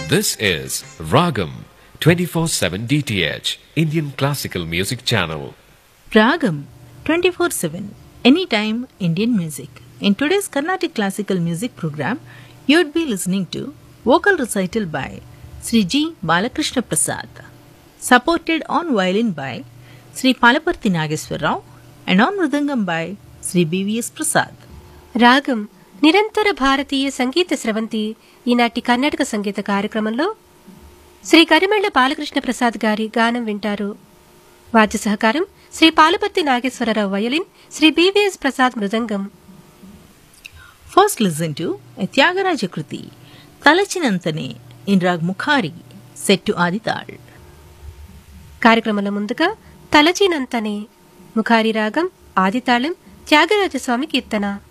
This is Ragam 24/7 DTH Indian Classical Music Channel. Ragam 24/7 Anytime Indian Music. In today's Carnatic Classical Music program, you would be listening to vocal recital by Sri G. Balakrishna Prasad, supported on violin by Sri Palaparthi Nageswar Rao and on mridangam by Sri BVS Prasad. రాగం నిరంతర భారతీయ సంగీత స్రవంతి ఈనాటి కర్ణాటక సంగీత కార్యక్రమంలో శ్రీ కరిమెళ్ల బాలకృష్ణ ప్రసాద్ గారి గానం వింటారు. వాద్య సహకారం Shri Palaparthi Nageswararao violin, Shri BVS Prasad mridangam. First listen to a Tyagaraja Kruti, Talachinantane in Rag Mukhari, set to Adital. కార్యక్రమంలో ముందుగా తలచినంతనే ముఖారి రాగం ఆదితాళం త్యాగరాజస్వామి కీర్తన.